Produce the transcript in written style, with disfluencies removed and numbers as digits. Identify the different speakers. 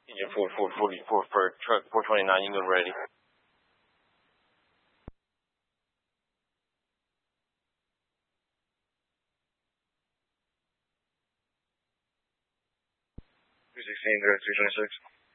Speaker 1: Engine 444 for truck 429, you go ready.
Speaker 2: 216, go to 226.